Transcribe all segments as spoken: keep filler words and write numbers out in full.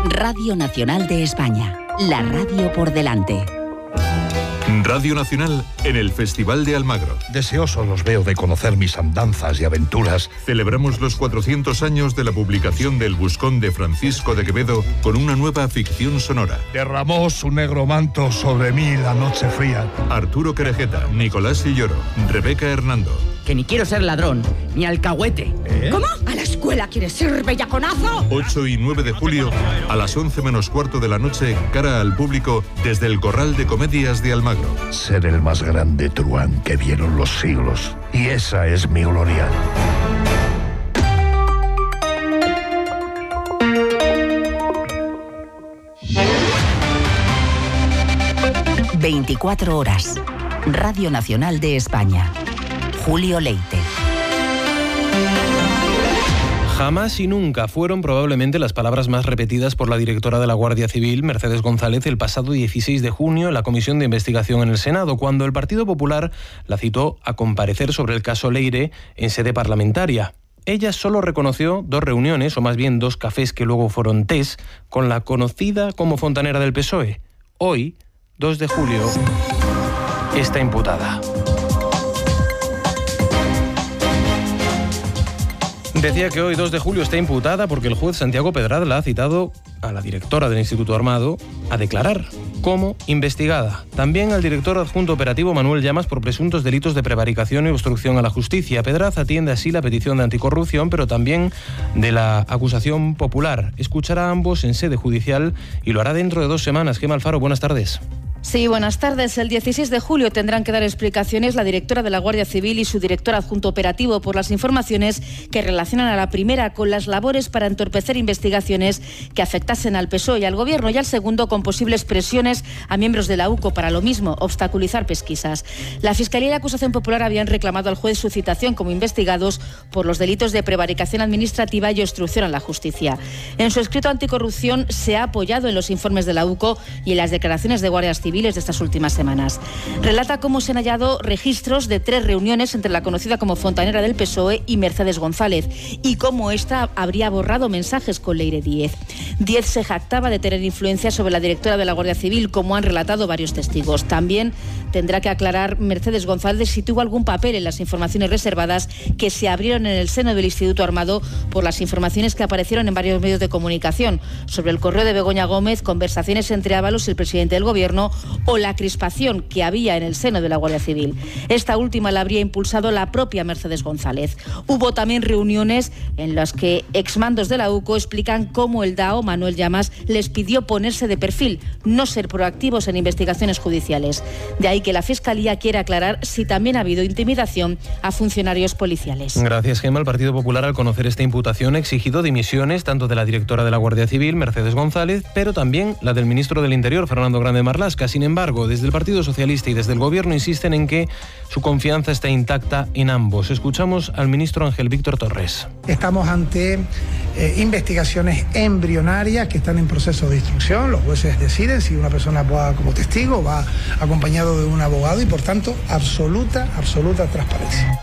Radio Nacional de España, la radio por delante. Radio Nacional en el Festival de Almagro. Deseoso los veo de conocer mis andanzas y aventuras. Celebramos los cuatrocientos años de la publicación del Buscón de Francisco de Quevedo con una nueva ficción sonora. Derramó su negro manto sobre mí la noche fría. Arturo Querejeta, Nicolás Silloro, Rebeca Hernando. Que ni quiero ser ladrón, ni alcahuete. ¿Eh? ¿Cómo? ¿A la escuela quieres ir, bellaconazo? ocho y nueve de julio, a las once menos cuarto de la noche, cara al público, desde el Corral de Comedias de Almagro. Ser el más grande truán que vieron los siglos. Y esa es mi gloria. veinticuatro horas. Radio Nacional de España. Julio Leite. Jamás y nunca fueron probablemente las palabras más repetidas por la directora de la Guardia Civil, Mercedes González, el pasado dieciséis de junio en la Comisión de Investigación en el Senado, cuando el Partido Popular la citó a comparecer sobre el caso Leire en sede parlamentaria. Ella solo reconoció dos reuniones, o más bien dos cafés que luego fueron tés, con la conocida como fontanera del P S O E. Hoy, dos de julio, está imputada. Decía que hoy, dos de julio, está imputada porque el juez Santiago Pedrad ha citado a la directora del Instituto Armado a declarar como investigada. También al director adjunto operativo Manuel Llamas por presuntos delitos de prevaricación y obstrucción a la justicia. Pedrad atiende así la petición de anticorrupción, pero también de la acusación popular. Escuchará a ambos en sede judicial y lo hará dentro de dos semanas. Gemma Alfaro, buenas tardes. Sí, buenas tardes. El dieciséis de julio tendrán que dar explicaciones la directora de la Guardia Civil y su director adjunto operativo por las informaciones que relacionan a la primera con las labores para entorpecer investigaciones que afectasen al P S O E y al Gobierno, y al segundo con posibles presiones a miembros de la U C O para lo mismo, obstaculizar pesquisas. La Fiscalía y la Acusación Popular habían reclamado al juez su citación como investigados por los delitos de prevaricación administrativa y obstrucción a la justicia. En su escrito anticorrupción se ha apoyado en los informes de la U C O y en las declaraciones de guardias civiles de estas últimas semanas. Relata cómo se han hallado registros de tres reuniones entre la conocida como fontanera del P S O E y Mercedes González, y cómo ésta habría borrado mensajes con Leire Díez. Díez se jactaba de tener influencia sobre la directora de la Guardia Civil, como han relatado varios testigos. También tendrá que aclarar Mercedes González si tuvo algún papel en las informaciones reservadas que se abrieron en el seno del Instituto Armado por las informaciones que aparecieron en varios medios de comunicación sobre el correo de Begoña Gómez, conversaciones entre Ábalos y el presidente del Gobierno, o la crispación que había en el seno de la Guardia Civil. Esta última la habría impulsado la propia Mercedes González. Hubo también reuniones en las que exmandos de la U C O explican cómo el D A O, Manuel Llamas, les pidió ponerse de perfil, no ser proactivos en investigaciones judiciales. De ahí que la Fiscalía quiere aclarar si también ha habido intimidación a funcionarios policiales. Gracias, Gemma. El Partido Popular, al conocer esta imputación, ha exigido dimisiones tanto de la directora de la Guardia Civil, Mercedes González, pero también la del ministro del Interior, Fernando Grande Marlaska. Sin embargo, desde el Partido Socialista y desde el Gobierno insisten en que su confianza está intacta en ambos. Escuchamos al ministro Ángel Víctor Torres. Estamos ante eh, investigaciones embrionarias que están en proceso de instrucción. Los jueces deciden si una persona va como testigo, va acompañado de un abogado y, por tanto, absoluta, absoluta transparencia.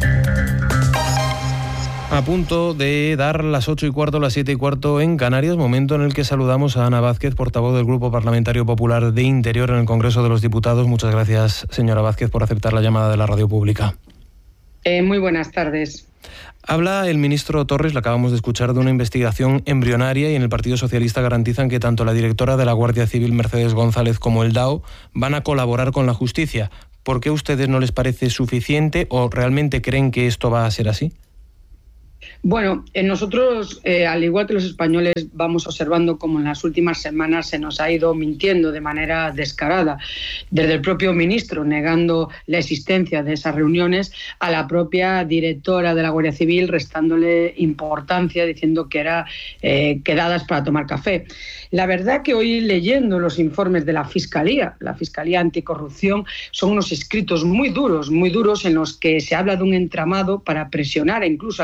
A punto de dar las ocho y cuarto, las siete y cuarto en Canarias, momento en el que saludamos a Ana Vázquez, portavoz del Grupo Parlamentario Popular de Interior en el Congreso de los Diputados. Muchas gracias, señora Vázquez, por aceptar la llamada de la radio pública. Eh, muy buenas tardes. Habla el ministro Torres, le acabamos de escuchar, de una investigación embrionaria, y en el Partido Socialista garantizan que tanto la directora de la Guardia Civil, Mercedes González, como el D A O van a colaborar con la justicia. ¿Por qué a ustedes no les parece suficiente o realmente creen que esto va a ser así? Bueno, eh, nosotros, eh, al igual que los españoles, vamos observando cómo en las últimas semanas se nos ha ido mintiendo de manera descarada, desde el propio ministro negando la existencia de esas reuniones, a la propia directora de la Guardia Civil restándole importancia, diciendo que eran eh, quedadas para tomar café. La verdad que hoy, leyendo los informes de la Fiscalía, la Fiscalía Anticorrupción, son unos escritos muy duros, muy duros, en los que se habla de un entramado para presionar e incluso asustar a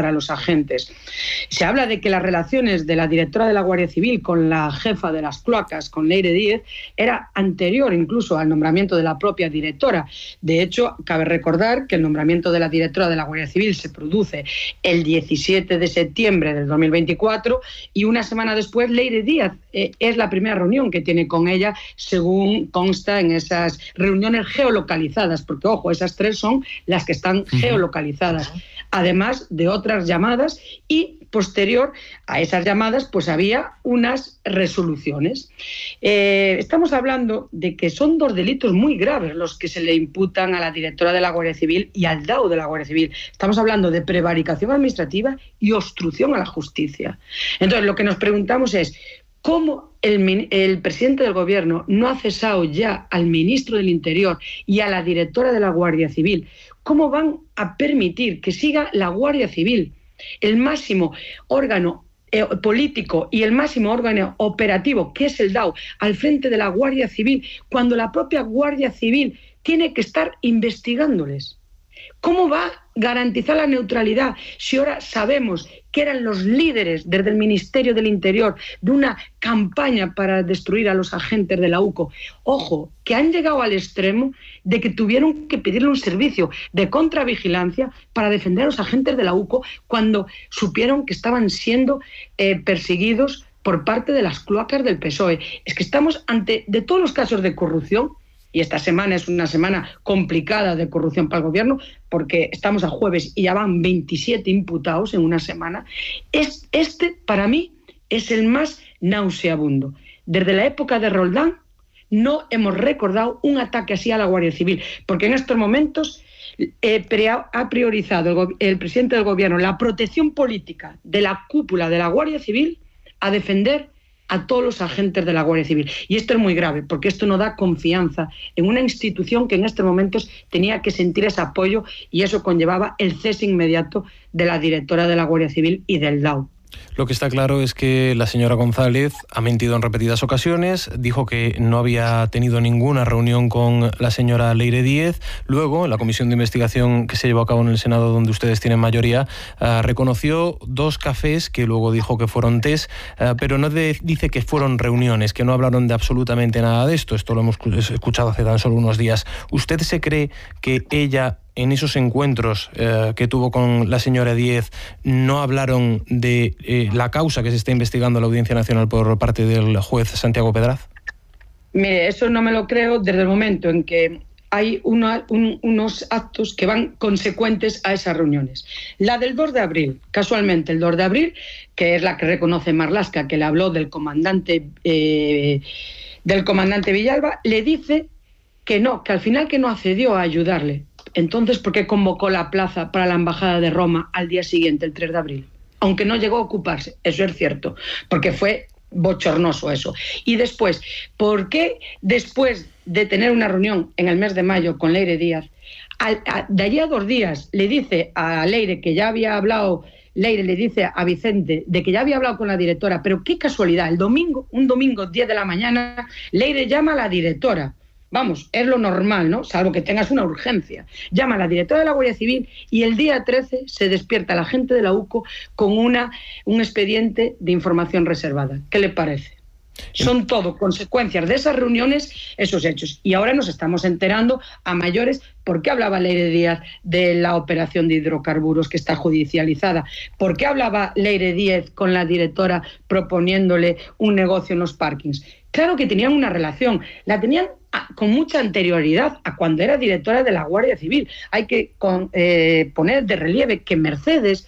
para los agentes. Se habla de que las relaciones de la directora de la Guardia Civil con la jefa de las cloacas, con Leire Díez, era anterior incluso al nombramiento de la propia directora. De hecho, cabe recordar que el nombramiento de la directora de la Guardia Civil se produce el diecisiete de septiembre del dos mil veinticuatro y una semana después Leire Díez eh, es la primera reunión que tiene con ella, según consta en esas reuniones geolocalizadas, porque ojo, esas tres son las que están geolocalizadas, además de otras llamadas, y posterior a esas llamadas pues había unas resoluciones. Eh, estamos hablando de que son dos delitos muy graves los que se le imputan a la directora de la Guardia Civil y al D A O de la Guardia Civil. Estamos hablando de prevaricación administrativa y obstrucción a la justicia. Entonces, lo que nos preguntamos es ¿cómo el, el presidente del Gobierno no ha cesado ya al ministro del Interior y a la directora de la Guardia Civil? ¿Cómo van a permitir que siga la Guardia Civil, el máximo órgano eh, político y el máximo órgano operativo, que es el D A O, al frente de la Guardia Civil, cuando la propia Guardia Civil tiene que estar investigándoles? ¿Cómo va a garantizar la neutralidad si ahora sabemos que eran los líderes desde el Ministerio del Interior de una campaña para destruir a los agentes de la U C O? Ojo, que han llegado al extremo de que tuvieron que pedirle un servicio de contravigilancia para defender a los agentes de la U C O cuando supieron que estaban siendo eh, perseguidos por parte de las cloacas del P S O E. Es que estamos ante, de todos los casos de corrupción, y esta semana es una semana complicada de corrupción para el Gobierno, porque estamos a jueves y ya van veintisiete imputados en una semana, es, este para mí es el más nauseabundo. Desde la época de Roldán no hemos recordado un ataque así a la Guardia Civil, porque en estos momentos eh, ha priorizado el, el presidente del Gobierno la protección política de la cúpula de la Guardia Civil a defender a todos los agentes de la Guardia Civil. Y esto es muy grave, porque esto no da confianza en una institución que en estos momentos tenía que sentir ese apoyo, y eso conllevaba el cese inmediato de la directora de la Guardia Civil y del D A O. Lo que está claro es que la señora González ha mentido en repetidas ocasiones, dijo que no había tenido ninguna reunión con la señora Leire Díez. Luego, en la comisión de investigación que se llevó a cabo en el Senado, donde ustedes tienen mayoría, uh, reconoció dos cafés que luego dijo que fueron test, uh, pero no de, dice que fueron reuniones, que no hablaron de absolutamente nada de esto. Esto lo hemos escuchado hace tan solo unos días. ¿Usted se cree que ella, en esos encuentros eh, que tuvo con la señora Díez, no hablaron de eh, la causa que se está investigando en la Audiencia Nacional por parte del juez Santiago Pedraz? Mire, eso no me lo creo desde el momento en que hay una, un, unos actos que van consecuentes a esas reuniones. La del dos de abril, casualmente el dos de abril, que es la que reconoce Marlaska, que le habló del comandante, eh, del comandante Villalba, le dice que no, que al final que no accedió a ayudarle. Entonces, ¿por qué convocó la plaza para la Embajada de Roma al día siguiente, el tres de abril? Aunque no llegó a ocuparse, eso es cierto, porque fue bochornoso eso. Y después, ¿por qué después de tener una reunión en el mes de mayo con Leire Díez, al, a, de allí a dos días le dice a Leire que ya había hablado, Leire le dice a Vicente de que ya había hablado con la directora, pero qué casualidad, el domingo, un domingo diez de la mañana, Leire llama a la directora? Vamos, es lo normal, ¿no? Salvo que tengas una urgencia. Llama a la directora de la Guardia Civil y el día trece se despierta la gente de la U C O con una, un expediente de información reservada. ¿Qué le parece? Son todo consecuencias de esas reuniones, esos hechos. Y ahora nos estamos enterando a mayores por qué hablaba Leire Díez de la operación de hidrocarburos que está judicializada. ¿Por qué hablaba Leire Díez con la directora proponiéndole un negocio en los parkings? Claro que tenían una relación, la tenían con mucha anterioridad a cuando era directora de la Guardia Civil. Hay que con, eh, poner de relieve que Mercedes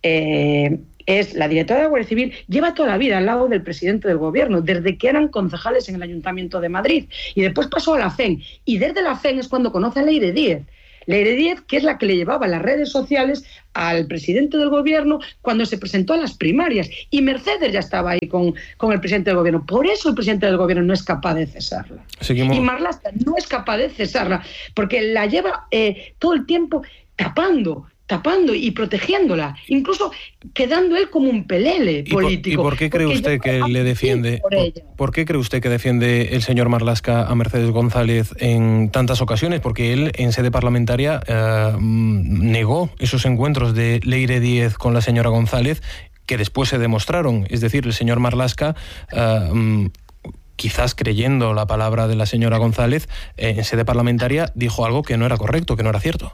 eh, es la directora de la Guardia Civil, lleva toda la vida al lado del presidente del Gobierno, desde que eran concejales en el Ayuntamiento de Madrid, y después pasó a la F E N, y desde la F E N es cuando conoce a Leire Díez. Leire Díez, que es la que le llevaba las redes sociales al presidente del Gobierno cuando se presentó a las primarias, y Mercedes ya estaba ahí con, con el presidente del Gobierno. Por eso el presidente del Gobierno no es capaz de cesarla. Seguimos. Y Marlaska no es capaz de cesarla, porque la lleva eh, todo el tiempo tapando, tapando y protegiéndola, incluso quedando él como un pelele político. ¿Y por, y por qué cree usted que le defiende? Por, por, ¿Por qué cree usted que defiende el señor Marlaska a Mercedes González en tantas ocasiones? Porque él en sede parlamentaria eh, negó esos encuentros de Leire Díez con la señora González, que después se demostraron. Es decir, el señor Marlaska, eh, quizás creyendo la palabra de la señora González, eh, en sede parlamentaria dijo algo que no era correcto, que no era cierto.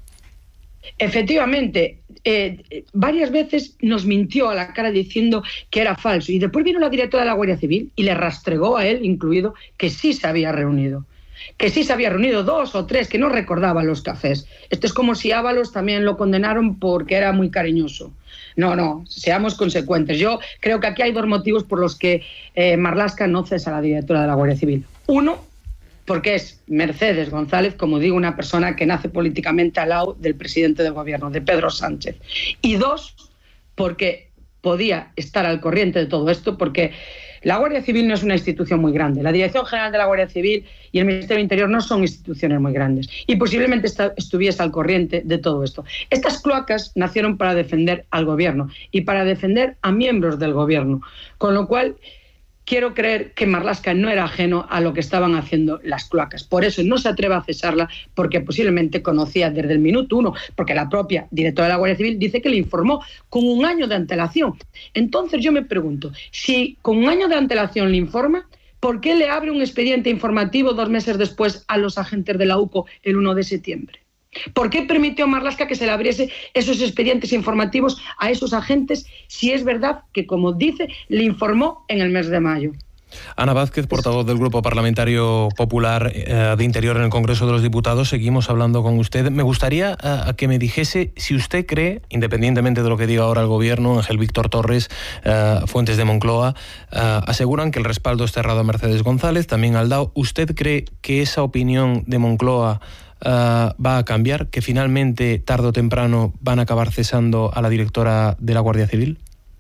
Efectivamente, eh, varias veces nos mintió a la cara diciendo que era falso, y después vino la directora de la Guardia Civil y le rastregó a él, incluido, que sí se había reunido, que sí se había reunido dos o tres, que no recordaba los cafés. Esto es como si Ábalos también lo condenaron porque era muy cariñoso. No, no, seamos consecuentes. Yo creo que aquí hay dos motivos por los que eh, Marlaska no cesa a la directora de la Guardia Civil. Uno, porque es Mercedes González, como digo, una persona que nace políticamente al lado del presidente del gobierno, de Pedro Sánchez. Y dos, porque podía estar al corriente de todo esto, porque la Guardia Civil no es una institución muy grande. La Dirección General de la Guardia Civil y el Ministerio del Interior no son instituciones muy grandes. Y posiblemente estuviese al corriente de todo esto. Estas cloacas nacieron para defender al gobierno y para defender a miembros del gobierno. Con lo cual, quiero creer que Marlaska no era ajeno a lo que estaban haciendo las cloacas. Por eso no se atreve a cesarla, porque posiblemente conocía desde el minuto uno, porque la propia directora de la Guardia Civil dice que le informó con un año de antelación. Entonces yo me pregunto, si con un año de antelación le informa, ¿por qué le abre un expediente informativo dos meses después a los agentes de la U C O el uno de septiembre? ¿Por qué permitió Marlaska que se le abriese esos expedientes informativos a esos agentes si es verdad que, como dice, le informó en el mes de mayo? Ana Vázquez, portavoz del Grupo Parlamentario Popular eh, de Interior en el Congreso de los Diputados, seguimos hablando con usted. Me gustaría eh, que me dijese si usted cree, independientemente de lo que diga ahora el Gobierno, Ángel Víctor Torres, eh, fuentes de Moncloa, eh, aseguran que el respaldo es cerrado a Mercedes González, también al D A O. ¿Usted cree que esa opinión de Moncloa Uh, va a cambiar, que finalmente, tarde o temprano, van a acabar cesando a la directora de la Guardia Civil?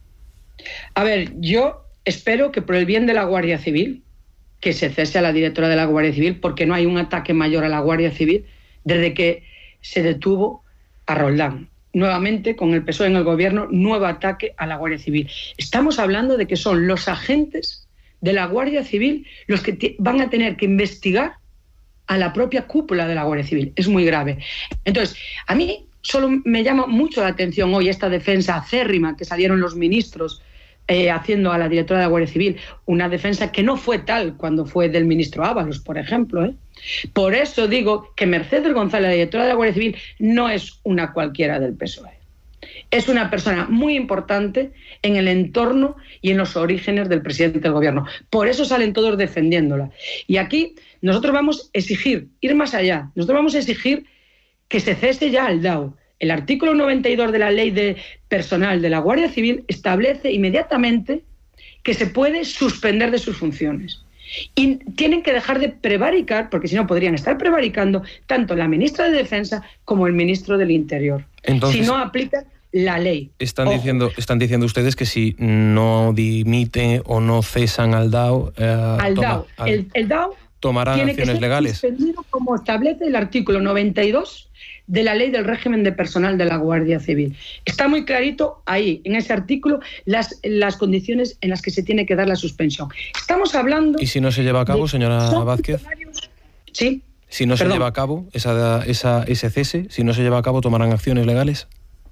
A ver, yo espero que por el bien de la Guardia Civil, que se cese a la directora de la Guardia Civil, porque no hay un ataque mayor a la Guardia Civil desde que se detuvo a Roldán. Nuevamente, con el P S O E en el gobierno, nuevo ataque a la Guardia Civil. Estamos hablando de que son los agentes de la Guardia Civil los que t- van a tener que investigar a la propia cúpula de la Guardia Civil. Es muy grave. Entonces, a mí solo me llama mucho la atención hoy esta defensa acérrima que salieron los ministros eh, haciendo a la directora de la Guardia Civil, una defensa que no fue tal cuando fue del ministro Ábalos, por ejemplo. ¿eh? Por eso digo que Mercedes González, la directora de la Guardia Civil, no es una cualquiera del P S O E. Es una persona muy importante en el entorno y en los orígenes del presidente del gobierno. Por eso salen todos defendiéndola. Y aquí nosotros vamos a exigir, ir más allá, nosotros vamos a exigir que se cese ya al D A O. El artículo noventa y dos de la Ley de Personal de la Guardia Civil establece inmediatamente que se puede suspender de sus funciones. Y tienen que dejar de prevaricar, porque si no podrían estar prevaricando tanto la ministra de Defensa como el ministro del Interior. Entonces, si no aplican la ley. Están diciendo, están diciendo ustedes que si no dimiten o no cesan al D A O, eh, al toma, D A O, al, el, el D A O tomarán tiene acciones que ser legales. suspendido como establece el artículo noventa y dos de la Ley del Régimen de Personal de la Guardia Civil. Está muy clarito ahí, en ese artículo, las, las condiciones en las que se tiene que dar la suspensión. Estamos hablando... ¿Y si no se lleva a cabo, de, señora Vázquez? Sí. Si no Perdón. se lleva a cabo esa, esa, ese cese, si no se lleva a cabo, ¿tomarán acciones legales?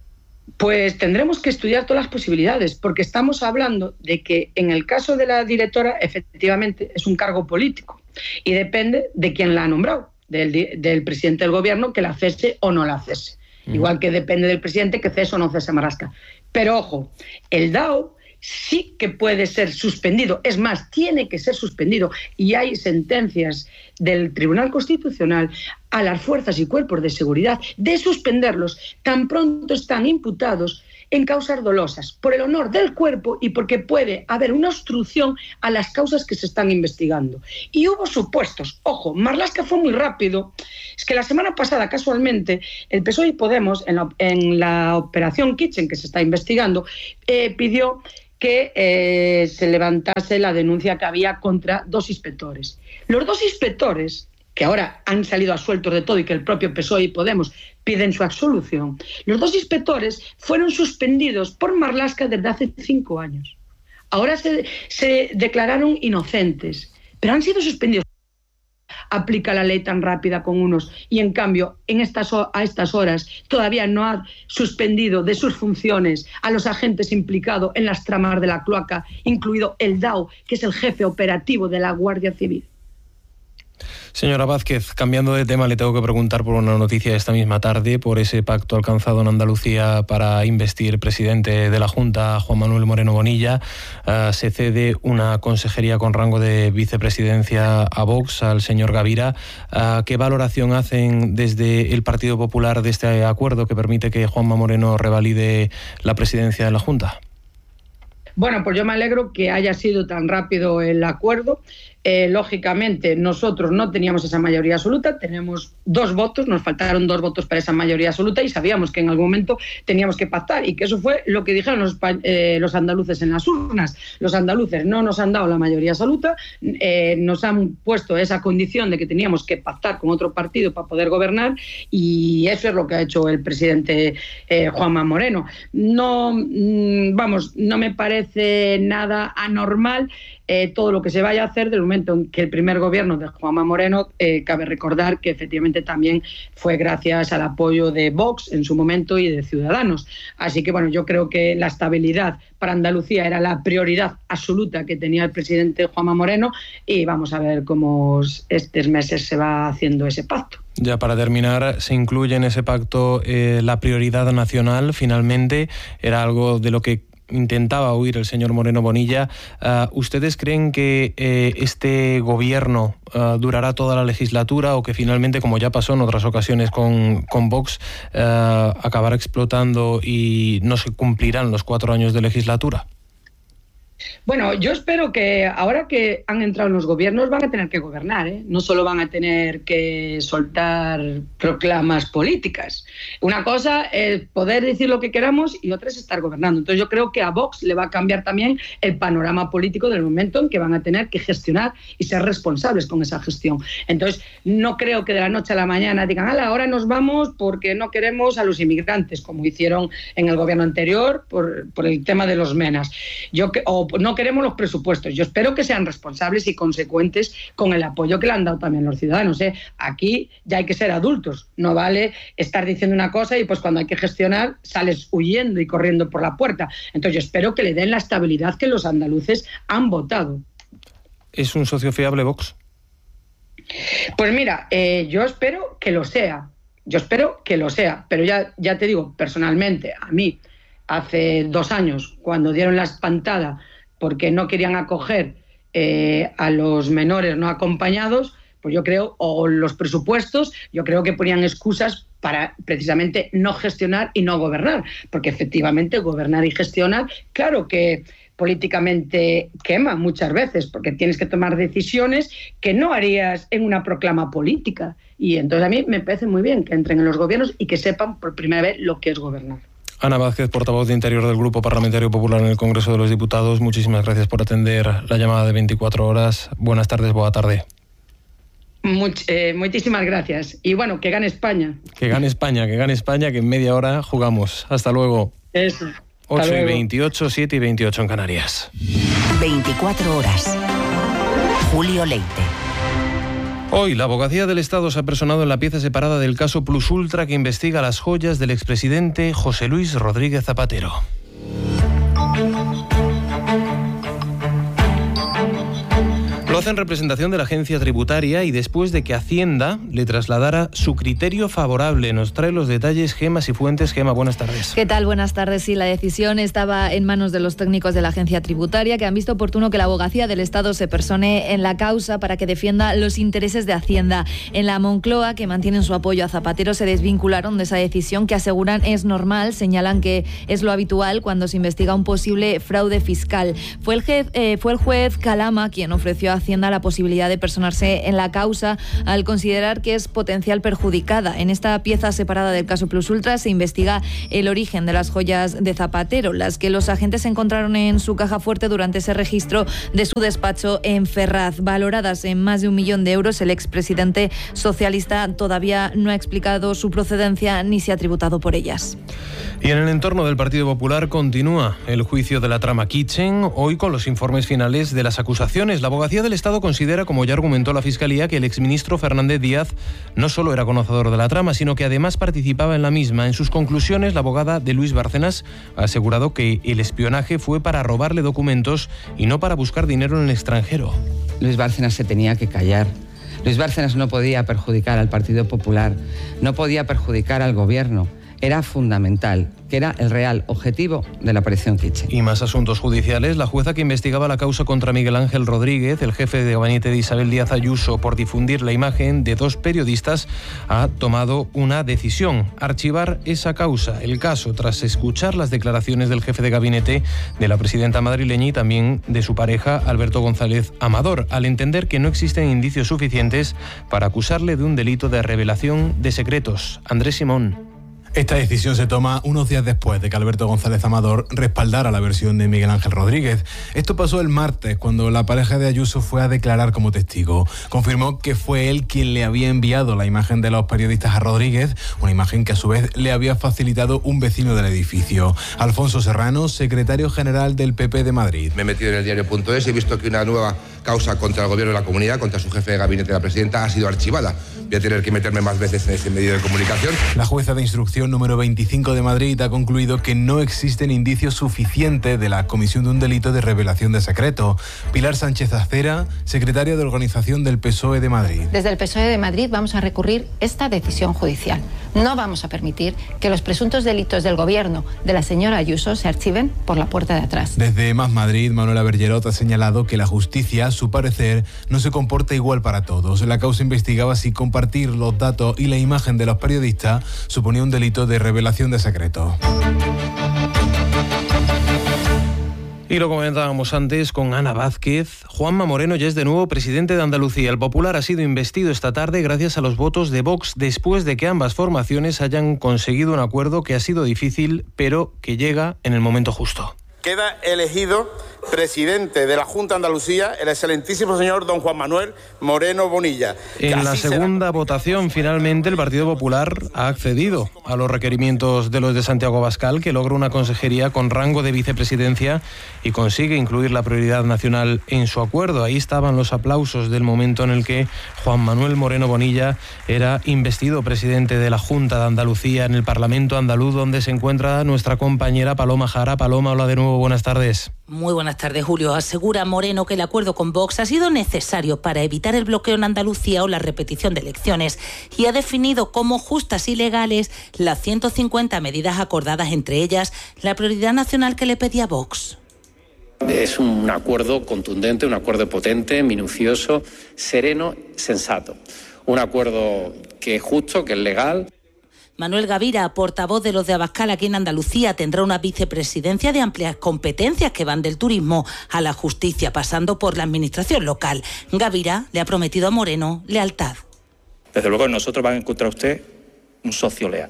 Pues tendremos que estudiar todas las posibilidades, porque estamos hablando de que en el caso de la directora, efectivamente, es un cargo político y depende de quién la ha nombrado, del, del presidente del gobierno, que la cese o no la cese. Mm. Igual que depende del presidente que cese o no cese a Marlaska. Pero ojo, el D A O sí que puede ser suspendido, es más, tiene que ser suspendido, y hay sentencias del Tribunal Constitucional a las fuerzas y cuerpos de seguridad de suspenderlos tan pronto están imputados en causas dolosas, por el honor del cuerpo y porque puede haber una obstrucción a las causas que se están investigando. Y hubo supuestos. Ojo, Marlaska fue muy rápido. Es que la semana pasada, casualmente, el P S O E y Podemos, en la, en la operación Kitchen que se está investigando, eh, pidió que eh, se levantase la denuncia que había contra dos inspectores. Los dos inspectores que ahora han salido absueltos de todo y que el propio P S O E y Podemos piden su absolución. Los dos inspectores fueron suspendidos por Marlaska desde hace cinco años. Ahora se, se declararon inocentes, pero han sido suspendidos. Aplica la ley tan rápida con unos y en cambio en estas, a estas horas todavía no ha suspendido de sus funciones a los agentes implicados en las tramas de la cloaca, incluido el D A O, que es el jefe operativo de la Guardia Civil. Señora Vázquez, cambiando de tema, le tengo que preguntar por una noticia esta misma tarde, por ese pacto alcanzado en Andalucía para investir presidente de la Junta, Juan Manuel Moreno Bonilla. Uh, se cede una consejería con rango de vicepresidencia a Vox, al señor Gavira. Uh, ¿Qué valoración hacen desde el Partido Popular de este acuerdo que permite que Juanma Moreno revalide la presidencia de la Junta? Bueno, pues yo me alegro que haya sido tan rápido el acuerdo. Eh, lógicamente, nosotros no teníamos esa mayoría absoluta, tenemos dos votos, nos faltaron dos votos para esa mayoría absoluta y sabíamos que en algún momento teníamos que pactar y que eso fue lo que dijeron los, eh, los andaluces en las urnas. Los andaluces no nos han dado la mayoría absoluta, eh, nos han puesto esa condición de que teníamos que pactar con otro partido para poder gobernar y eso es lo que ha hecho el presidente eh, Juanma Moreno. No, mm, vamos, no me parece nada anormal. Eh, todo lo que se vaya a hacer del momento en que el primer gobierno de Juanma Moreno, eh, cabe recordar que efectivamente también fue gracias al apoyo de Vox en su momento y de Ciudadanos. Así que bueno, yo creo que la estabilidad para Andalucía era la prioridad absoluta que tenía el presidente Juanma Moreno y vamos a ver cómo estos meses se va haciendo ese pacto. Ya para terminar, se incluye en ese pacto eh, la prioridad nacional. Finalmente era algo de lo que intentaba huir el señor Moreno Bonilla. Uh, ¿Ustedes creen que eh, este gobierno uh, durará toda la legislatura o que finalmente, como ya pasó en otras ocasiones con, con Vox, uh, acabará explotando y no se cumplirán los cuatro años de legislatura? Bueno, yo espero que ahora que han entrado en los gobiernos van a tener que gobernar, ¿eh? No solo van a tener que soltar proclamas políticas. Una cosa es poder decir lo que queramos y otra es estar gobernando. Entonces yo creo que a Vox le va a cambiar también el panorama político del momento en que van a tener que gestionar y ser responsables con esa gestión. Entonces no creo que de la noche a la mañana digan, ala, ahora nos vamos porque no queremos a los inmigrantes, como hicieron en el gobierno anterior por, por el tema de los menas. Yo que, o no queremos los presupuestos. Yo espero que sean responsables y consecuentes con el apoyo que le han dado también los ciudadanos, ¿eh? Aquí ya hay que ser adultos. No vale estar diciendo una cosa y pues cuando hay que gestionar sales huyendo y corriendo por la puerta. Entonces yo espero que le den la estabilidad que los andaluces han votado. ¿Es un socio fiable Vox? Pues mira, eh, yo espero que lo sea. Yo espero que lo sea. Pero ya, ya te digo, personalmente, a mí, hace dos años, cuando dieron la espantada porque no querían acoger eh, a los menores no acompañados, pues yo creo, o los presupuestos, yo creo que ponían excusas para precisamente no gestionar y no gobernar, porque efectivamente gobernar y gestionar, claro que políticamente quema muchas veces, porque tienes que tomar decisiones que no harías en una proclama política. Y entonces a mí me parece muy bien que entren en los gobiernos y que sepan por primera vez lo que es gobernar. Ana Vázquez, portavoz de Interior del Grupo Parlamentario Popular en el Congreso de los Diputados, muchísimas gracias por atender la llamada de veinticuatro horas. Buenas tardes, buena tarde. Much, eh, muchísimas gracias. Y bueno, que gane España. Que gane España, que gane España, que en media hora jugamos. Hasta luego. Eso. ocho y veintiocho, siete y veintiocho en Canarias. veinticuatro horas. Julio Leite. Hoy, la Abogacía del Estado se ha personado en la pieza separada del caso Plus Ultra que investiga las joyas del expresidente José Luis Rodríguez Zapatero. Lo hace en representación de la agencia tributaria y después de que Hacienda le trasladara su criterio favorable. Nos trae los detalles Gema Sifuentes. Gema, buenas tardes. ¿Qué tal? Buenas tardes. Sí, la decisión estaba en manos de los técnicos de la agencia tributaria que han visto oportuno que la Abogacía del Estado se persone en la causa para que defienda los intereses de Hacienda. En la Moncloa, que mantienen su apoyo a Zapatero, se desvincularon de esa decisión que aseguran es normal. Señalan que es lo habitual cuando se investiga un posible fraude fiscal. Fue el, juez, eh, fue el juez Calama quien ofreció a Hacienda la posibilidad de personarse en la causa al considerar que es potencial perjudicada. En esta pieza separada del caso Plus Ultra se investiga el origen de las joyas de Zapatero, las que los agentes encontraron en su caja fuerte durante ese registro de su despacho en Ferraz. Valoradas en más de un millón de euros, el expresidente socialista todavía no ha explicado su procedencia ni se ha tributado por ellas. Y en el entorno del Partido Popular continúa el juicio de la trama Kitchen, hoy con los informes finales de las acusaciones. La Abogacía del Estado considera, como ya argumentó la Fiscalía, que el exministro Fernández Díaz no solo era conocedor de la trama, sino que además participaba en la misma. En sus conclusiones, la abogada de Luis Bárcenas ha asegurado que el espionaje fue para robarle documentos y no para buscar dinero en el extranjero. Luis Bárcenas se tenía que callar. Luis Bárcenas no podía perjudicar al Partido Popular, no podía perjudicar al Gobierno. Era fundamental, que era el real objetivo de la operación Kitchen. Y más asuntos judiciales. La jueza que investigaba la causa contra Miguel Ángel Rodríguez, el jefe de gabinete de Isabel Díaz Ayuso, por difundir la imagen de dos periodistas, ha tomado una decisión: archivar esa causa. El caso, tras escuchar las declaraciones del jefe de gabinete de la presidenta madrileña y también de su pareja, Alberto González Amador, al entender que no existen indicios suficientes para acusarle de un delito de revelación de secretos. Andrés Simón. Esta decisión se toma unos días después de que Alberto González Amador respaldara la versión de Miguel Ángel Rodríguez. Esto pasó el martes, cuando la pareja de Ayuso fue a declarar como testigo. Confirmó que fue él quien le había enviado la imagen de los periodistas a Rodríguez, una imagen que a su vez le había facilitado un vecino del edificio. Alfonso Serrano, secretario general del P P de Madrid. Me he metido en el diario punto es y he visto que una nueva causa contra el gobierno de la comunidad, contra su jefe de gabinete, la presidenta, ha sido archivada. Voy a tener que meterme más veces en ese medio de comunicación. La jueza de instrucción número veinticinco de Madrid ha concluido que no existen indicios suficientes de la comisión de un delito de revelación de secreto. Pilar Sánchez Acera, secretaria de organización del P S O E de Madrid. Desde el P S O E de Madrid vamos a recurrir esta decisión judicial. No vamos a permitir que los presuntos delitos del gobierno de la señora Ayuso se archiven por la puerta de atrás. Desde Más Madrid, Manuela Bergerot ha señalado que la justicia, a su parecer, no se comporta igual para todos. La causa investigaba si compartir los datos y la imagen de los periodistas suponía un delito de revelación de secreto. Y lo comentábamos antes con Ana Vázquez. Juanma Moreno ya es de nuevo presidente de Andalucía. El Popular ha sido investido esta tarde gracias a los votos de Vox, después de que ambas formaciones hayan conseguido un acuerdo que ha sido difícil, pero que llega en el momento justo. Queda elegido presidente de la Junta de Andalucía el excelentísimo señor don Juan Manuel Moreno Bonilla. En la segunda votación, finalmente, el Partido Popular ha accedido a los requerimientos de los de Santiago Abascal, que logra una consejería con rango de vicepresidencia y consigue incluir la prioridad nacional en su acuerdo. Ahí estaban los aplausos del momento en el que Juan Manuel Moreno Bonilla era investido presidente de la Junta de Andalucía en el Parlamento andaluz, donde se encuentra nuestra compañera Paloma Jara. Paloma, hola de nuevo, buenas tardes. Muy buenas tardes, Julio. Asegura Moreno que el acuerdo con Vox ha sido necesario para evitar el bloqueo en Andalucía o la repetición de elecciones y ha definido como justas y legales las ciento cincuenta medidas acordadas, entre ellas la prioridad nacional que le pedía Vox. Es un acuerdo contundente, un acuerdo potente, minucioso, sereno, sensato. Un acuerdo que es justo, que es legal. Manuel Gavira, portavoz de los de Abascal aquí en Andalucía, tendrá una vicepresidencia de amplias competencias que van del turismo a la justicia, pasando por la administración local. Gavira le ha prometido a Moreno lealtad. Desde luego nosotros van a encontrar usted un socio leal.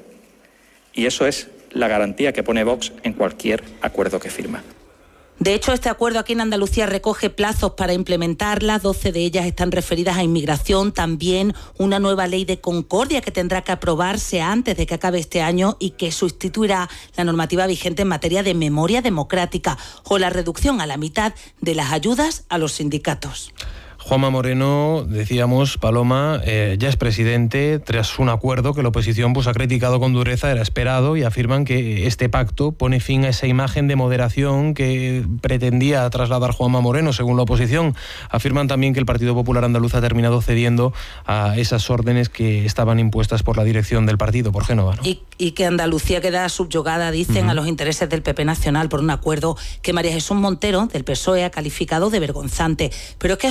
Y eso es la garantía que pone Vox en cualquier acuerdo que firma. De hecho, este acuerdo aquí en Andalucía recoge plazos para implementarlas. doce de ellas están referidas a inmigración. También una nueva ley de concordia que tendrá que aprobarse antes de que acabe este año y que sustituirá la normativa vigente en materia de memoria democrática o la reducción a la mitad de las ayudas a los sindicatos. Juanma Moreno, decíamos, Paloma, eh, ya es presidente tras un acuerdo que la oposición pues, ha criticado con dureza, era esperado, y afirman que este pacto pone fin a esa imagen de moderación que pretendía trasladar Juanma Moreno, según la oposición. Afirman también que el Partido Popular Andaluz ha terminado cediendo a esas órdenes que estaban impuestas por la dirección del partido, por Génova, ¿no? Y, y que Andalucía queda subyugada, dicen, uh-huh. a los intereses del P P nacional por un acuerdo que María Jesús Montero, del P S O E, ha calificado de vergonzante. Pero es que José Ignacio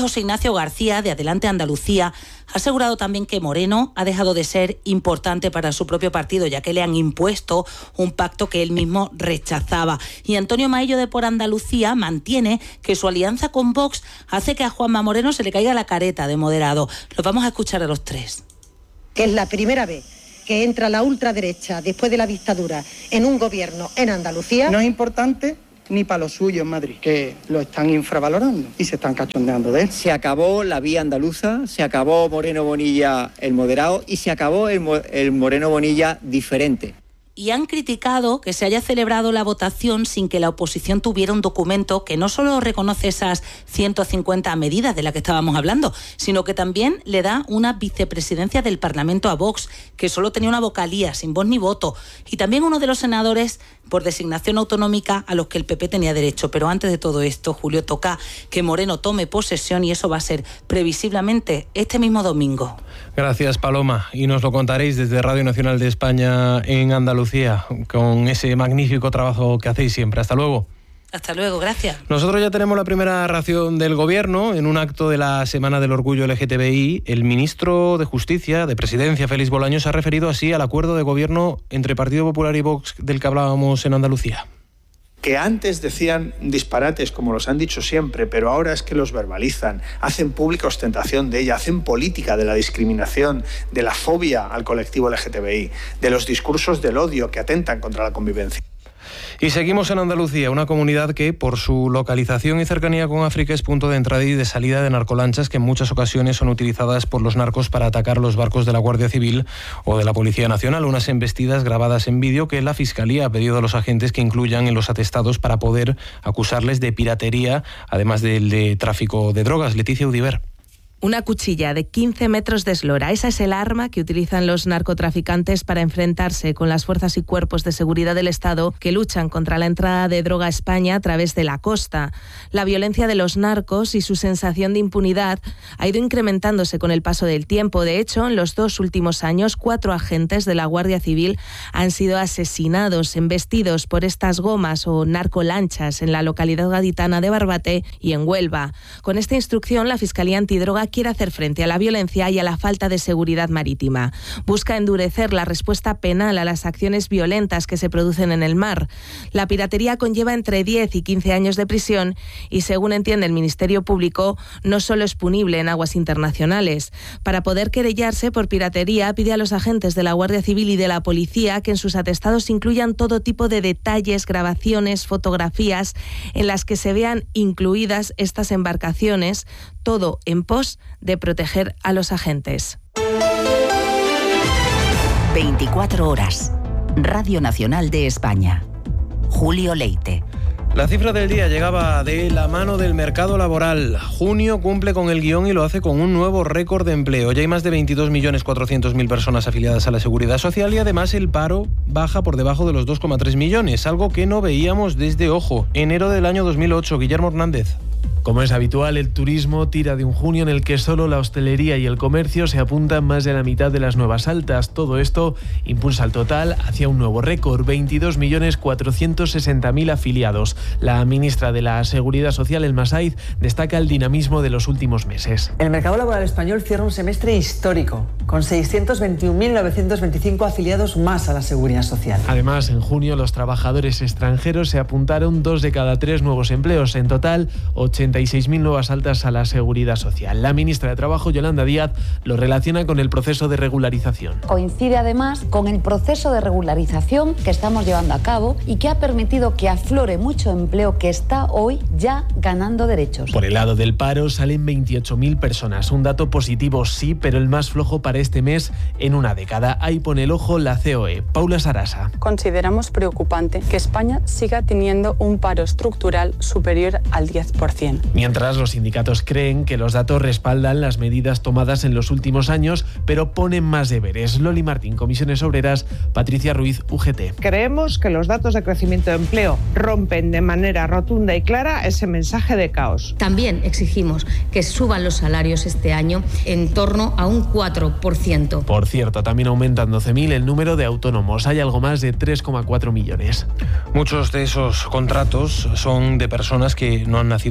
Ignacio García, de Adelante Andalucía, ha asegurado también que Moreno ha dejado de ser importante para su propio partido, ya que le han impuesto un pacto que él mismo rechazaba. Y Antonio Maillo, de Por Andalucía, mantiene que su alianza con Vox hace que a Juanma Moreno se le caiga la careta de moderado. Los vamos a escuchar a los tres. Que es la primera vez que entra la ultraderecha después de la dictadura en un gobierno en Andalucía. No es importante ni para los suyos en Madrid, que lo están infravalorando y se están cachondeando de él. Se acabó la vía andaluza, se acabó Moreno Bonilla el moderado y se acabó el, el Moreno Bonilla diferente. Y han criticado que se haya celebrado la votación sin que la oposición tuviera un documento que no solo reconoce esas ciento cincuenta medidas de las que estábamos hablando, sino que también le da una vicepresidencia del Parlamento a Vox, que solo tenía una vocalía, sin voz ni voto, y también uno de los senadores por designación autonómica a los que el P P tenía derecho. Pero antes de todo esto, Julio, toca que Moreno tome posesión y eso va a ser previsiblemente este mismo domingo. Gracias, Paloma, y nos lo contaréis desde Radio Nacional de España en Andalucía, con ese magnífico trabajo que hacéis siempre. Hasta luego. Hasta luego, gracias. Nosotros ya tenemos la primera reacción del Gobierno. En un acto de la Semana del Orgullo L G T B I, el ministro de Justicia, de Presidencia, Félix Bolaños, se ha referido así al acuerdo de gobierno entre Partido Popular y Vox del que hablábamos en Andalucía. Que antes decían disparates, como los han dicho siempre, pero ahora es que los verbalizan, hacen pública ostentación de ella, hacen política de la discriminación, de la fobia al colectivo L G T B I, de los discursos del odio que atentan contra la convivencia. Y seguimos en Andalucía, una comunidad que, por su localización y cercanía con África, es punto de entrada y de salida de narcolanchas que en muchas ocasiones son utilizadas por los narcos para atacar los barcos de la Guardia Civil o de la Policía Nacional. Unas embestidas grabadas en vídeo que la Fiscalía ha pedido a los agentes que incluyan en los atestados para poder acusarles de piratería, además del de tráfico de drogas. Leticia Udiver. Una cuchilla de quince metros de eslora. Esa es el arma que utilizan los narcotraficantes para enfrentarse con las fuerzas y cuerpos de seguridad del Estado que luchan contra la entrada de droga a España a través de la costa. La violencia de los narcos y su sensación de impunidad ha ido incrementándose con el paso del tiempo. De hecho, en los dos últimos años, cuatro agentes de la Guardia Civil han sido asesinados, embestidos por estas gomas o narcolanchas en la localidad gaditana de Barbate y en Huelva. Con esta instrucción, la Fiscalía Antidroga quiere hacer frente a la violencia y a la falta de seguridad marítima. Busca endurecer la respuesta penal a las acciones violentas que se producen en el mar. La piratería conlleva entre diez y quince años de prisión y, según entiende el Ministerio Público, no solo es punible en aguas internacionales. Para poder querellarse por piratería, pide a los agentes de la Guardia Civil y de la Policía que en sus atestados incluyan todo tipo de detalles, grabaciones, fotografías en las que se vean incluidas estas embarcaciones, todo en pos de proteger a los agentes. veinticuatro horas. Radio Nacional de España. Julio Leite. La cifra del día llegaba de la mano del mercado laboral. Junio cumple con el guión y lo hace con un nuevo récord de empleo. Ya hay más de veintidós millones cuatrocientos mil personas afiliadas a la Seguridad Social y además el paro baja por debajo de los dos coma tres millones, algo que no veíamos desde, ojo, enero del año dos mil ocho. Guillermo Hernández. Como es habitual, el turismo tira de un junio en el que solo la hostelería y el comercio se apuntan más de la mitad de las nuevas altas. Todo esto impulsa al total hacia un nuevo récord, veintidós millones cuatrocientos sesenta mil afiliados. La ministra de la Seguridad Social, Elma Saiz, destaca el dinamismo de los últimos meses. El mercado laboral español cierra un semestre histórico, con seiscientos veintiún mil novecientos veinticinco afiliados más a la Seguridad Social. Además, en junio los trabajadores extranjeros se apuntaron dos de cada tres nuevos empleos. En total, ochenta y seis mil nuevas altas a la Seguridad Social. La ministra de Trabajo, Yolanda Díaz, lo relaciona con el proceso de regularización. Coincide además con el proceso de regularización que estamos llevando a cabo y que ha permitido que aflore mucho empleo que está hoy ya ganando derechos. Por el lado del paro salen veintiocho mil personas. Un dato positivo sí, pero el más flojo para este mes en una década. Ahí pone el ojo la C O E. Paula Sarasa. Consideramos preocupante que España siga teniendo un paro estructural superior al diez por ciento. Mientras los sindicatos creen que los datos respaldan las medidas tomadas en los últimos años, pero ponen más deberes. Loli Martín, Comisiones Obreras, Patricia Ruiz, U G T. Creemos que los datos de crecimiento de empleo rompen de manera rotunda y clara ese mensaje de caos. También exigimos que suban los salarios este año en torno a un cuatro por ciento. Por cierto, también aumentan doce mil el número de autónomos. Hay algo más de tres coma cuatro millones. Muchos de esos contratos son de personas que no han nacido en España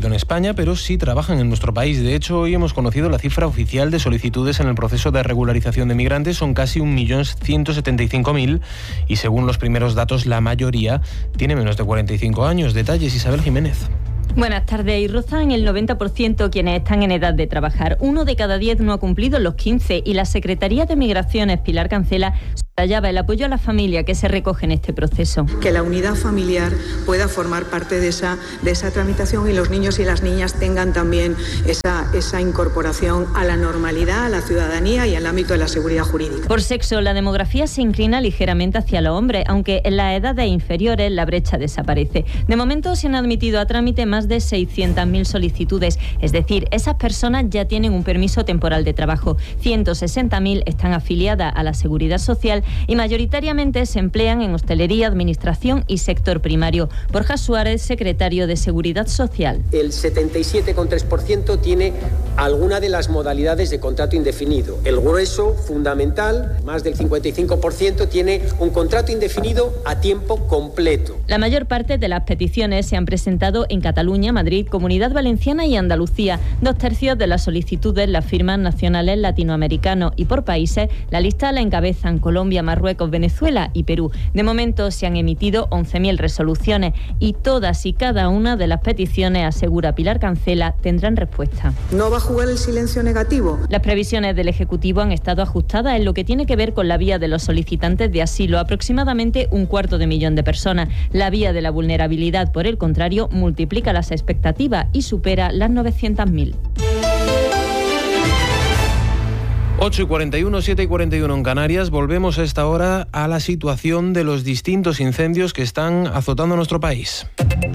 España, pero sí trabajan en nuestro país. De hecho, hoy hemos conocido la cifra oficial de solicitudes en el proceso de regularización de migrantes. Son casi un millón ciento setenta y cinco mil y según los primeros datos, la mayoría tiene menos de cuarenta y cinco años. Detalles, Isabel Jiménez. Buenas tardes. Y rozan el noventa por ciento quienes están en edad de trabajar. Uno de cada diez no ha cumplido los quince y la Secretaría de Migraciones, Pilar Cancela, subrayaba el apoyo a la familia que se recoge en este proceso. Que la unidad familiar pueda formar parte de esa, de esa tramitación y los niños y las niñas tengan también esa, esa incorporación a la normalidad, a la ciudadanía y al ámbito de la seguridad jurídica. Por sexo, la demografía se inclina ligeramente hacia los hombres, aunque en las edades inferiores la brecha desaparece. De momento se han admitido a trámite más de seiscientas mil solicitudes, es decir, esas personas ya tienen un permiso temporal de trabajo. ciento sesenta mil están afiliadas a la Seguridad Social y mayoritariamente se emplean en hostelería, administración y sector primario. Borja Suárez, secretario de Seguridad Social. El setenta y siete coma tres por ciento tiene alguna de las modalidades de contrato indefinido. El grueso, fundamental, más del cincuenta y cinco por ciento, tiene un contrato indefinido a tiempo completo. La mayor parte de las peticiones se han presentado en Cataluña, Madrid, Comunidad Valenciana y Andalucía. Dos tercios de las solicitudes las firman nacionales latinoamericanos y por países la lista la encabezan Colombia, Marruecos, Venezuela y Perú. De momento se han emitido once mil resoluciones y todas y cada una de las peticiones, asegura Pilar Cancela, tendrán respuesta. ¿No va a jugar el silencio negativo? Las previsiones del Ejecutivo han estado ajustadas en lo que tiene que ver con la vía de los solicitantes de asilo, aproximadamente un cuarto de millón de personas. La vía de la vulnerabilidad, por el contrario, multiplica las expectativas y supera las novecientas mil. ocho y cuarenta y uno, siete y cuarenta y uno en Canarias. Volvemos a esta hora a la situación de los distintos incendios que están azotando nuestro país.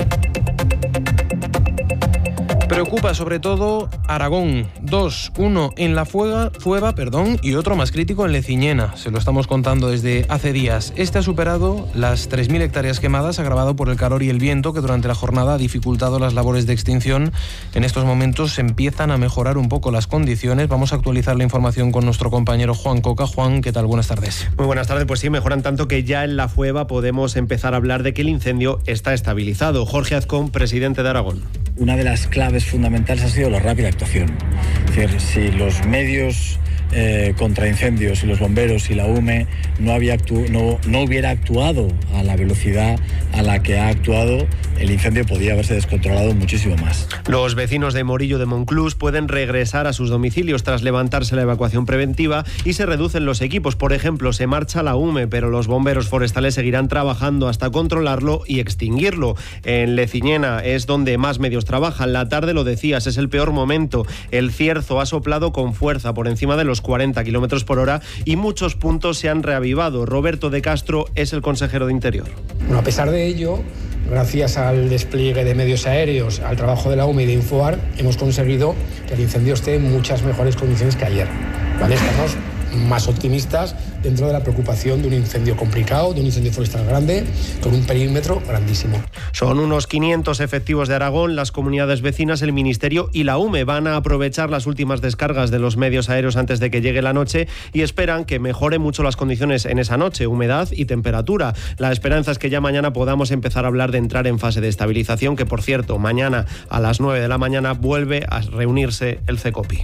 Preocupa sobre todo Aragón. Dos, uno en La Fuega, Fueva perdón, y otro más crítico en Leciñena. Se lo estamos contando desde hace días. Este ha superado las tres mil hectáreas quemadas, agravado por el calor y el viento que durante la jornada ha dificultado las labores de extinción. En estos momentos se empiezan a mejorar un poco las condiciones. Vamos a actualizar la información con nuestro compañero Juan Coca. Juan, ¿qué tal? Buenas tardes. Muy buenas tardes. Pues sí, mejoran tanto que ya en La Fueva podemos empezar a hablar de que el incendio está estabilizado. Jorge Azcón, presidente de Aragón. Una de las claves fundamentales ha sido la rápida actuación. Es decir, si los medios eh, contra incendios y los bomberos y la U M E no, había actu- no, no hubiera actuado a la velocidad a la que ha actuado, el incendio podía haberse descontrolado muchísimo más. Los vecinos de Morillo de Monclús pueden regresar a sus domicilios tras levantarse la evacuación preventiva y se reducen los equipos. Por ejemplo, se marcha la U M E, pero los bomberos forestales seguirán trabajando hasta controlarlo y extinguirlo. En Leciñena es donde más medios trabajan. La tarde, lo decías, es el peor momento. El cierzo ha soplado con fuerza por encima de los cuarenta kilómetros por hora y muchos puntos se han reavivado. Roberto de Castro es el consejero de Interior. Bueno, a pesar de ello, gracias al despliegue de medios aéreos, al trabajo de la U M E y de Infoar, hemos conseguido que el incendio esté en muchas mejores condiciones que ayer. ¿Vale? Estamos más optimistas dentro de la preocupación de un incendio complicado, de un incendio forestal grande, con un perímetro grandísimo. Son unos quinientos efectivos de Aragón, las comunidades vecinas, el Ministerio y la U M E. Van a aprovechar las últimas descargas de los medios aéreos antes de que llegue la noche y esperan que mejore mucho las condiciones en esa noche, humedad y temperatura. La esperanza es que ya mañana podamos empezar a hablar de entrar en fase de estabilización, que por cierto, mañana a las nueve de la mañana vuelve a reunirse el CECOPI.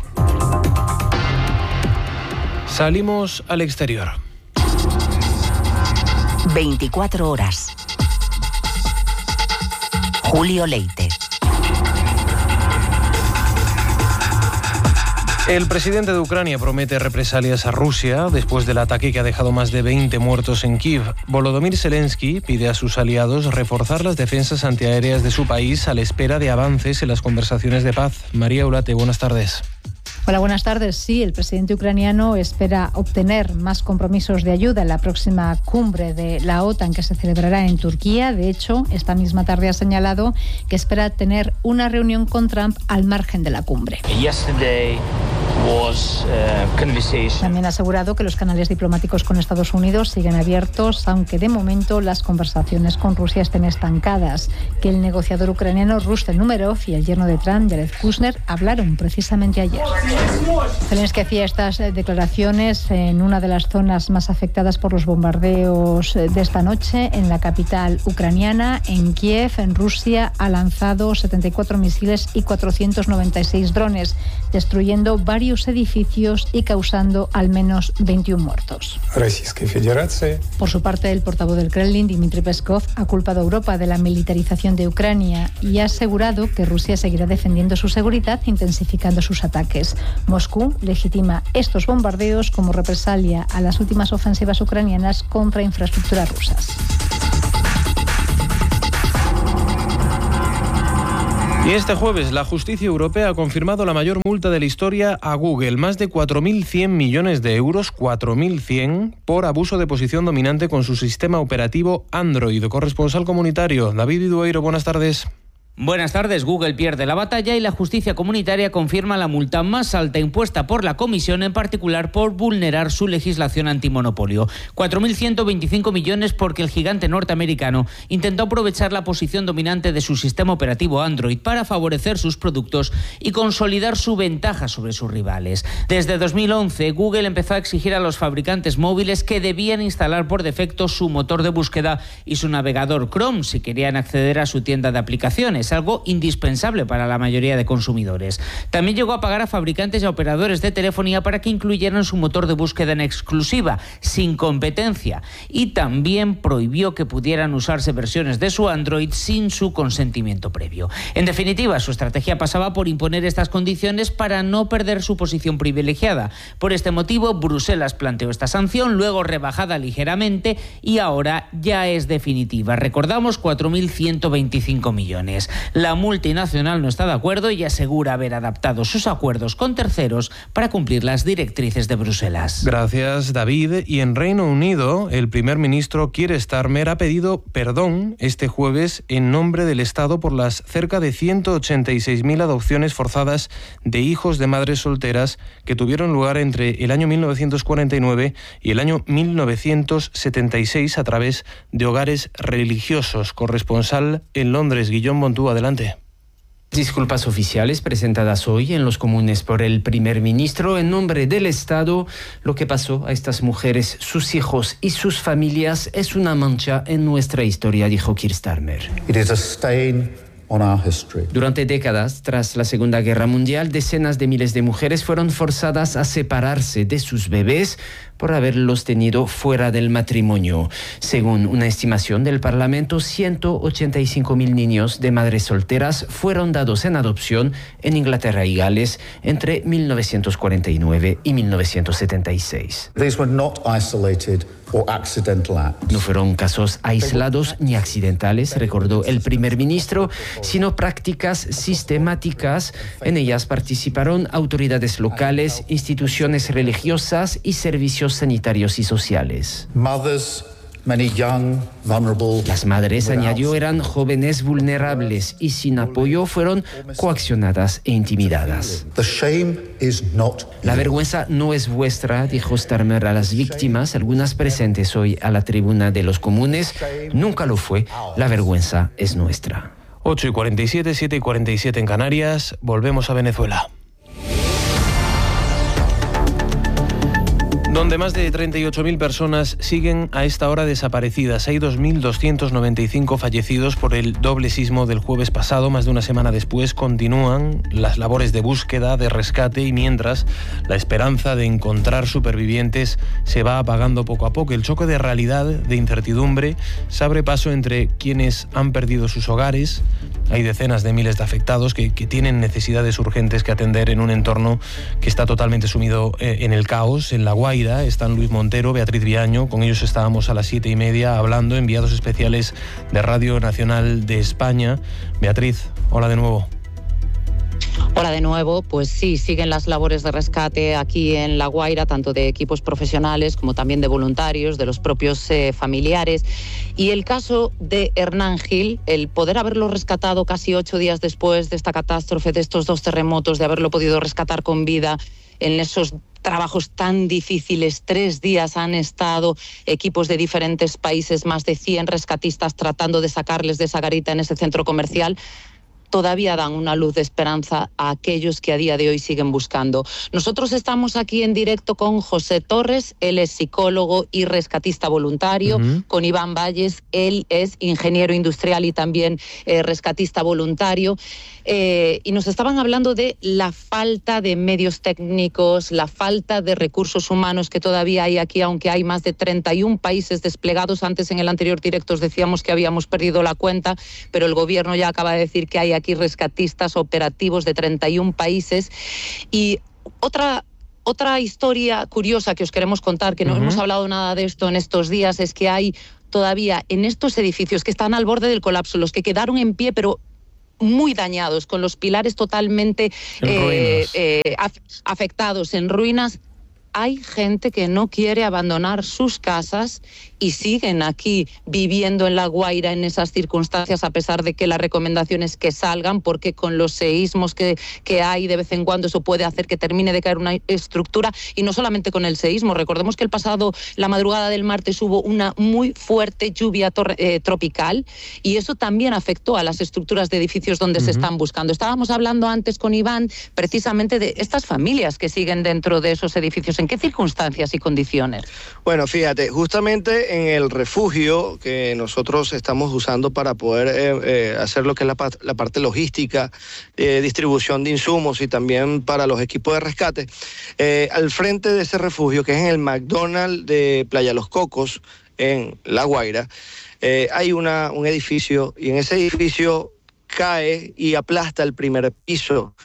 Salimos al exterior. veinticuatro horas. Julio Leite. El presidente de Ucrania promete represalias a Rusia después del ataque que ha dejado más de veinte muertos en Kiev. Volodymyr Zelensky pide a sus aliados reforzar las defensas antiaéreas de su país a la espera de avances en las conversaciones de paz. María Ulate, buenas tardes. Hola, buenas tardes. Sí, el presidente ucraniano espera obtener más compromisos de ayuda en la próxima cumbre de la OTAN que se celebrará en Turquía. De hecho, esta misma tarde ha señalado que espera tener una reunión con Trump al margen de la cumbre. También ha asegurado que los canales diplomáticos con Estados Unidos siguen abiertos, aunque de momento las conversaciones con Rusia estén estancadas. Que el negociador ucraniano Rustem Umerov y el yerno de Trump, Jared Kushner, hablaron precisamente ayer. Zelensky hacía estas declaraciones en una de las zonas más afectadas por los bombardeos de esta noche, en la capital ucraniana, en Kiev. En Rusia ha lanzado setenta y cuatro misiles y cuatrocientos noventa y seis drones, destruyendo varios edificios y causando al menos veintiún muertos. Por su parte, el portavoz del Kremlin, Dmitry Peskov, ha culpado a Europa de la militarización de Ucrania y ha asegurado que Rusia seguirá defendiendo su seguridad, intensificando sus ataques. Moscú legitima estos bombardeos como represalia a las últimas ofensivas ucranianas contra infraestructuras rusas. Y este jueves la justicia europea ha confirmado la mayor multa de la historia a Google, más de cuatro mil cien millones de euros, cuatro mil cien, por abuso de posición dominante con su sistema operativo Android. Corresponsal comunitario, David Idueiro, buenas tardes. Buenas tardes. Google pierde la batalla y la justicia comunitaria confirma la multa más alta impuesta por la Comisión, en particular por vulnerar su legislación antimonopolio. cuatro mil ciento veinticinco millones porque el gigante norteamericano intentó aprovechar la posición dominante de su sistema operativo Android para favorecer sus productos y consolidar su ventaja sobre sus rivales. Desde dos mil once, Google empezó a exigir a los fabricantes móviles que debían instalar por defecto su motor de búsqueda y su navegador Chrome si querían acceder a su tienda de aplicaciones, algo indispensable para la mayoría de consumidores. También llegó a pagar a fabricantes y a operadores de telefonía para que incluyeran su motor de búsqueda en exclusiva, sin competencia, y también prohibió que pudieran usarse versiones de su Android sin su consentimiento previo. En definitiva, su estrategia pasaba por imponer estas condiciones para no perder su posición privilegiada. Por este motivo, Bruselas planteó esta sanción, luego rebajada ligeramente, y ahora ya es definitiva. Recordamos, cuatro mil ciento veinticinco millones. La multinacional no está de acuerdo y asegura haber adaptado sus acuerdos con terceros para cumplir las directrices de Bruselas. Gracias, David. Y en Reino Unido, el primer ministro Keir Starmer ha pedido perdón este jueves en nombre del Estado por las cerca de ciento ochenta y seis mil adopciones forzadas de hijos de madres solteras que tuvieron lugar entre el año mil novecientos cuarenta y nueve y el año mil novecientos setenta y seis a través de hogares religiosos. Corresponsal en Londres, Guillón Montú, adelante. Disculpas oficiales presentadas hoy en los comunes por el primer ministro en nombre del Estado. Lo que pasó a estas mujeres, sus hijos y sus familias es una mancha en nuestra historia, dijo Keir Starmer. It is a stain on our history. Durante décadas, tras la Segunda Guerra Mundial, decenas de miles de mujeres fueron forzadas a separarse de sus bebés por haberlos tenido fuera del matrimonio. Según una estimación del Parlamento, ciento ochenta y cinco mil niños de madres solteras fueron dados en adopción en Inglaterra y Gales entre mil novecientos cuarenta y nueve y mil novecientos setenta y seis. These were not isolated or accidental acts. No fueron casos aislados ni accidentales, recordó el primer ministro, sino prácticas sistemáticas. En ellas participaron autoridades locales, instituciones religiosas y servicios sanitarios y sociales. Mothers, many young, vulnerable. Las madres, añadió, eran jóvenes vulnerables y sin apoyo fueron coaccionadas e intimidadas. The shame is not. La vergüenza no es vuestra, dijo Starmer a las víctimas, algunas presentes hoy a la tribuna de los comunes. Nunca lo fue. La vergüenza es nuestra. ocho y cuarenta y siete, siete y cuarenta y siete en Canarias. Volvemos a Venezuela, donde más de treinta y ocho mil personas siguen a esta hora desaparecidas. Hay dos mil doscientos noventa y cinco fallecidos por el doble sismo del jueves pasado. Más de una semana después continúan las labores de búsqueda, de rescate, y mientras la esperanza de encontrar supervivientes se va apagando poco a poco. El choque de realidad, de incertidumbre, se abre paso entre quienes han perdido sus hogares. Hay decenas de miles de afectados que, que tienen necesidades urgentes que atender en un entorno que está totalmente sumido eh, en el caos. En La Guaira están Luis Montero, Beatriz Viaño. Con ellos estábamos a las siete y media hablando, enviados especiales de Radio Nacional de España. Beatriz, hola de nuevo. Hola de nuevo, pues sí, siguen las labores de rescate aquí en La Guaira, tanto de equipos profesionales como también de voluntarios, de los propios eh, familiares. Y el caso de Hernán Gil, el poder haberlo rescatado casi ocho días después de esta catástrofe, de estos dos terremotos, de haberlo podido rescatar con vida en esos trabajos tan difíciles. Tres días han estado equipos de diferentes países, más de cien rescatistas tratando de sacarles de esa garita en ese centro comercial. todavía dan una luz de esperanza a aquellos que a día de hoy siguen buscando. Nosotros estamos aquí en directo con José Torres, él es psicólogo y rescatista voluntario, uh-huh. con Iván Valles, él es ingeniero industrial y también eh, rescatista voluntario, eh, y nos estaban hablando de la falta de medios técnicos, la falta de recursos humanos que todavía hay aquí, aunque hay más de treinta y un países desplegados. Antes en el anterior directo os decíamos que habíamos perdido la cuenta, pero el gobierno ya acaba de decir que hay aquí rescatistas operativos de treinta y un países. Y otra otra historia curiosa que os queremos contar, que no uh-huh. hemos hablado nada de esto en estos días, es que hay todavía en estos edificios que están al borde del colapso, los que quedaron en pie pero muy dañados, con los pilares totalmente eh, eh, af- afectados, en ruinas, hay gente que no quiere abandonar sus casas y siguen aquí viviendo en La Guaira en esas circunstancias, a pesar de que la recomendación es que salgan, porque con los seísmos que, que hay de vez en cuando eso puede hacer que termine de caer una estructura, y no solamente con el seísmo. Recordemos que el pasado, la madrugada del martes, hubo una muy fuerte lluvia tor- eh, tropical, y eso también afectó a las estructuras de edificios donde uh-huh. se están buscando. Estábamos hablando antes con Iván precisamente de estas familias que siguen dentro de esos edificios. ¿En qué circunstancias y condiciones? Bueno, fíjate, justamente en el refugio que nosotros estamos usando para poder eh, eh, hacer lo que es la, la parte logística, eh, distribución de insumos y también para los equipos de rescate, eh, al frente de ese refugio, que es en el McDonald's de Playa Los Cocos, en La Guaira, eh, hay una, un edificio, y en ese edificio cae y aplasta el primer piso.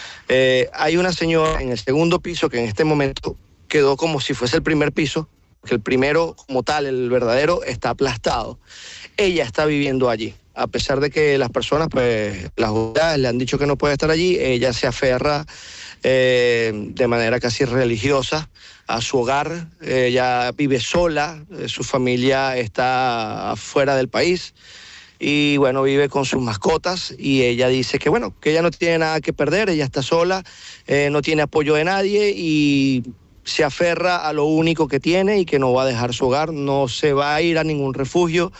Eh, hay una señora en el segundo piso que en este momento quedó como si fuese el primer piso, que el primero como tal, el verdadero, está aplastado. Ella está viviendo allí, a pesar de que las personas, pues las autoridades le han dicho que no puede estar allí. Ella se aferra eh, de manera casi religiosa a su hogar. Ella vive sola, eh, su familia está afuera del país y bueno, vive con sus mascotas, y ella dice que bueno, que ella no tiene nada que perder, ella está sola, eh, no tiene apoyo de nadie y se aferra a lo único que tiene y que no va a dejar su hogar, no se va a ir a ningún refugio.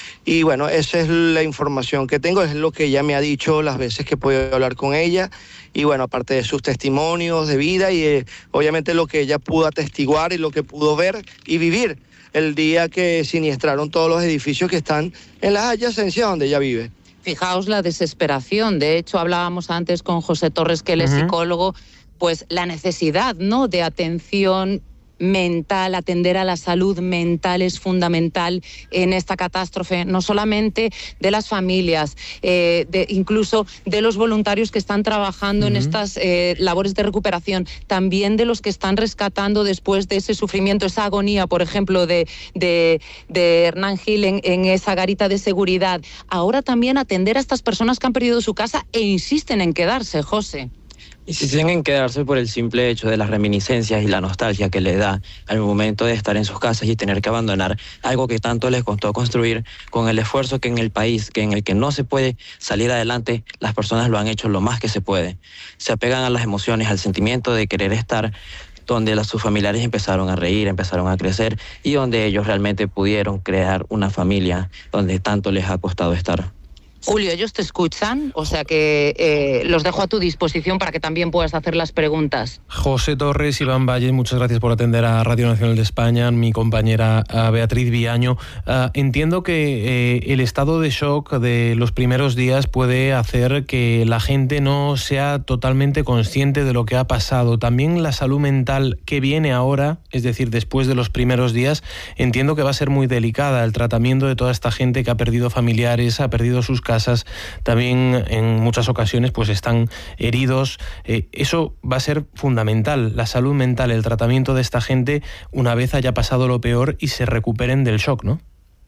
Y bueno, esa es la información que tengo, es lo que ella me ha dicho las veces que he podido hablar con ella. Y bueno, aparte de sus testimonios de vida y eh, obviamente lo que ella pudo atestiguar y lo que pudo ver y vivir el día que siniestraron todos los edificios que están en las adyacencias donde ella vive. Fijaos la desesperación. De hecho, hablábamos antes con José Torres, que él es uh-huh. psicólogo, pues la necesidad, ¿no?, de atención mental, atender a la salud mental es fundamental en esta catástrofe, no solamente de las familias, eh, de, incluso de los voluntarios que están trabajando uh-huh. en estas eh, labores de recuperación, también de los que están rescatando después de ese sufrimiento, esa agonía, por ejemplo, de, de, de Hernán Gil en, en esa garita de seguridad. Ahora también atender a estas personas que han perdido su casa e insisten en quedarse, José. Y si tienen que quedarse por el simple hecho de las reminiscencias y la nostalgia que les da al momento de estar en sus casas y tener que abandonar algo que tanto les costó construir, con el esfuerzo que en el país, que en el que no se puede salir adelante, las personas lo han hecho lo más que se puede. Se apegan a las emociones, al sentimiento de querer estar donde las, sus familiares empezaron a reír, empezaron a crecer, y donde ellos realmente pudieron crear una familia donde tanto les ha costado estar. Julio, ellos te escuchan, o sea que eh, los dejo a tu disposición para que también puedas hacer las preguntas. José Torres, Iván Valle, muchas gracias por atender a Radio Nacional de España, mi compañera Beatriz Viaño. Uh, entiendo que eh, el estado de shock de los primeros días puede hacer que la gente no sea totalmente consciente de lo que ha pasado. También la salud mental que viene ahora, es decir, después de los primeros días, entiendo que va a ser muy delicada el tratamiento de toda esta gente que ha perdido familiares, ha perdido sus casas, también en muchas ocasiones pues están heridos. Eh, eso va a ser fundamental, la salud mental, el tratamiento de esta gente una vez haya pasado lo peor y se recuperen del shock, ¿no?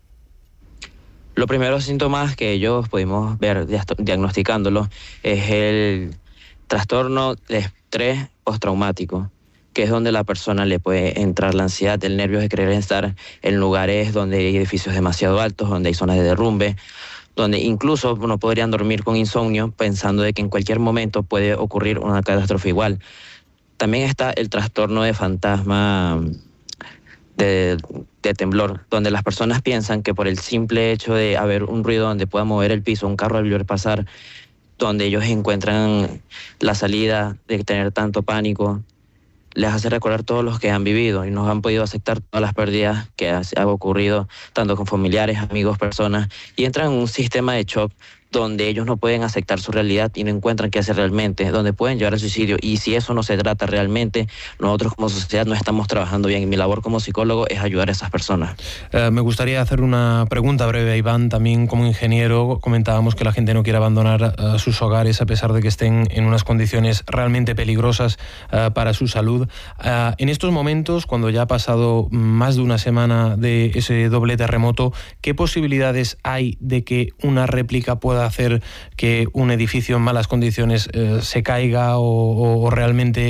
Los primeros síntomas que ellos pudimos ver diagnosticándolo es el trastorno de estrés postraumático, que es donde la persona le puede entrar la ansiedad, el nervio de querer estar en lugares donde hay edificios demasiado altos, donde hay zonas de derrumbe, donde incluso no podrían dormir con insomnio pensando de que en cualquier momento puede ocurrir una catástrofe igual. También está el trastorno de fantasma de, de temblor, donde las personas piensan que por el simple hecho de haber un ruido donde pueda mover el piso, un carro al ver pasar, donde ellos encuentran la salida de tener tanto pánico. Les hace recordar todos los que han vivido y nos han podido aceptar todas las pérdidas que han ocurrido, tanto con familiares, amigos, personas, y entran en un sistema de shock donde ellos no pueden aceptar su realidad y no encuentran qué hacer realmente, donde pueden llevar al suicidio. Y si eso no se trata realmente, nosotros como sociedad no estamos trabajando bien. Y mi labor como psicólogo es ayudar a esas personas. Eh, me gustaría hacer una pregunta breve a Iván. También como ingeniero comentábamos que la gente no quiere abandonar uh, sus hogares a pesar de que estén en unas condiciones realmente peligrosas uh, para su salud. Uh, en estos momentos, cuando ya ha pasado más de una semana de ese doble terremoto, ¿qué posibilidades hay de que una réplica pueda hacer que un edificio en malas condiciones eh, se caiga o, o realmente